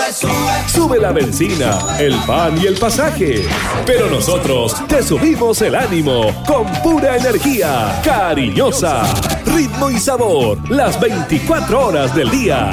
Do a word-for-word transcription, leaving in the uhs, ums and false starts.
sube, sube. Sube la benzina, el pan y el pasaje. Pero nosotros te subimos el ánimo con pura energía, cariñosa, ritmo y sabor, las veinticuatro horas del día.